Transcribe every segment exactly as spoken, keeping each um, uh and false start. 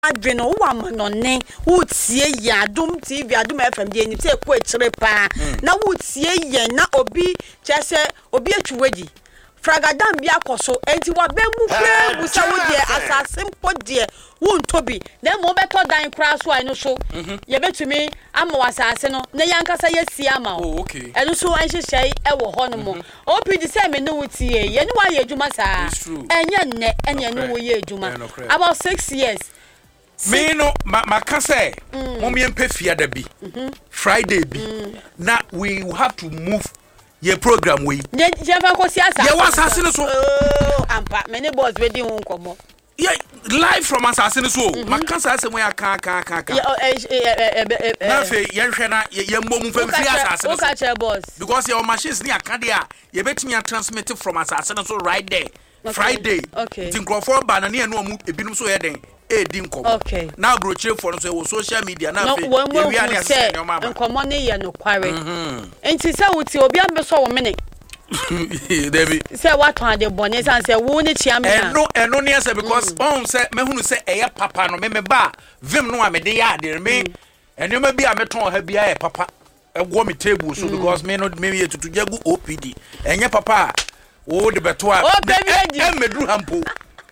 adwene wo amanone wo tie ya Adom T V Adom F M de ni te ko ekire pa na wo tie ye na obi chese obi atwuwedi fragadan bi akoso enti wa be mu kre busa wo de asase mpo de wo ntobi na mo beto dan kra so ai no so ye betumi ama wasase no na yankasa yesi ama oh okay eno so an hyehyai e wo ho no mo o pidi se me no tie ye ni wa ye adwuma saa enye nne enye no wo ye adwuma about six years. Me no makase mom ye mpefia da bi Friday bi na we have to move your program we je je fa ko siasa ye wasase no so oh ampa me ne boss we di hu nkomo yeah live from assassin so makasa asem ya kan kan kan kan na fe ye hwe na ye mbom fa mfi assassin so okay boss because your machines ni akade a ye betimi transmit from assassin so right there Friday tinkrofo ba na ne enu omu ebinum so ye den e di nkom na brochire for so e social media na fe ye wi ani assassin yo mama nkomo ne ye no kware enti se wuti obi ambeso wo mene Debbie say what on the bonnet and say wo ni chia me eno eno ne say because on say mehunu say eye papa no me me ba vim no a me de ya de me eno ma bi a me ton ha bia e papa e go me table so because me no me ye tutu jagu O P D enye papa o de beto a e medru hampo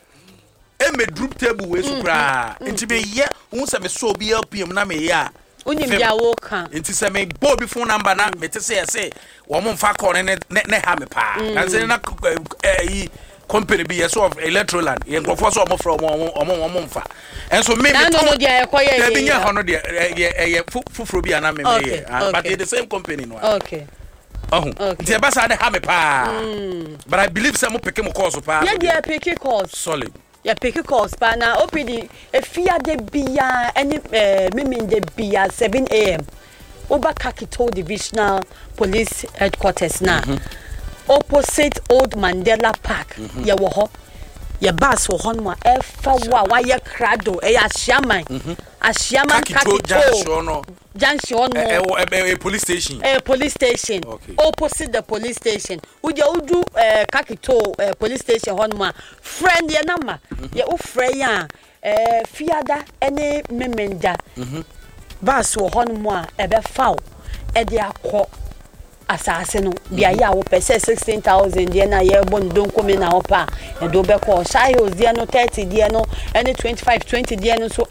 e medru table we so kra enti be ye won say me so bi L P M na me ya unim bia wo kan enti say me bo bi phone number na me te say say wo mo fa call ne ne ha me pa na say na eh company bi yes of Electroland ye nkofo so mo from omo omo mfa enso me me no no dia ekoye ye bi nya hono dia ye fufuro bi ana me me ye but they the same company no okay oh nti e ba sa de ha me pa but I believe say mo pick mo calls pa yeah dia pick calls solid ya pick calls pa na O P D e fia de bia any mimi de bia seven A M over Kakito Divisional Police Headquarters na opposite Old Mandela Park ya wo ho ya bus wo ho no e fa wa wa ye krado e ya hyiaman ahyiaman Kakito junction no a police station a police station opposite the police station uja udu Kakito police station ho no friend ya number ya o friend ya eh fiada ene memenda bus wo ho no a e be fa e de akọ asase no bia ya wo pese sixteen thousand dia na ye bon don komi na opa e do be ko shy house dia no thirty dia no any twenty-five twenty dia no so